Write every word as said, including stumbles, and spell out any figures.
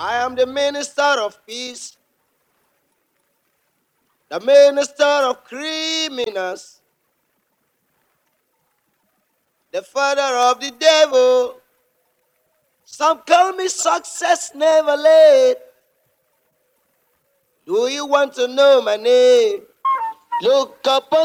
I am the minister of peace, the minister of criminals, the father of the devil. Some call me success never late. Do you want to know my name? Look up